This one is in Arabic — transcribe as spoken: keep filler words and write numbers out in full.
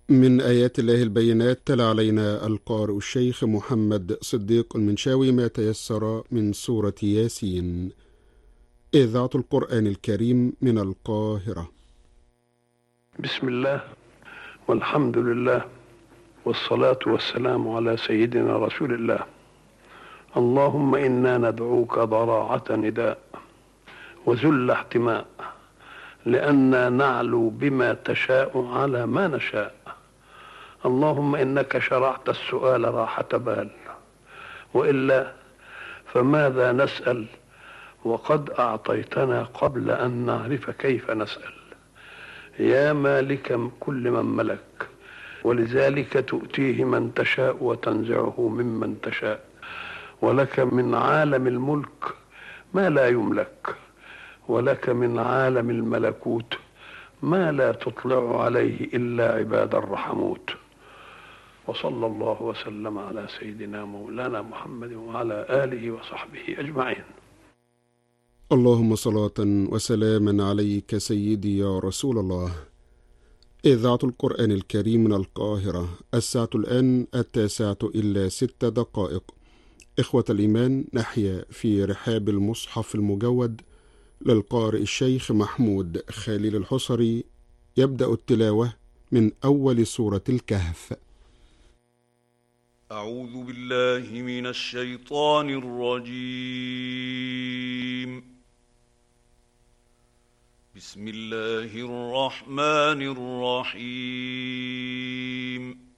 من آيات الله البينات تلا علينا القارئ الشيخ محمد صديق المنشاوي ما تيسر من سورة ياسين. إذاعة القرآن الكريم من القاهرة. بسم الله والحمد لله والصلاة والسلام على سيدنا رسول الله. اللهم إنا ندعوك ضراعة نداء وذل احتماء، لأننا نعلو بما تشاء على ما نشاء. اللهم إنك شرعت السؤال راحة بال، وإلا فماذا نسأل وقد أعطيتنا قبل أن نعرف كيف نسأل. يا مالك كل من ملك، ولذلك تؤتيه من تشاء وتنزعه ممن تشاء، ولك من عالم الملك ما لا يملك، ولك من عالم الملكوت ما لا تطلع عليه إلا عباد الرحموت. وصلى الله وسلم على سيدنا مولانا محمد وعلى آله وصحبه أجمعين. اللهم صلاة وسلاما عليك سيدي يا رسول الله. إذاعة القرآن الكريم من القاهرة. الساعة الآن التاسعة إلا ست دقائق. إخوة الإيمان، نحيا في رحاب المصحف المجود للقارئ الشيخ محمود خليل الحصري. يبدأ التلاوة من أول سورة الكهف. أعوذ بالله من الشيطان الرجيم. بسم الله الرحمن الرحيم.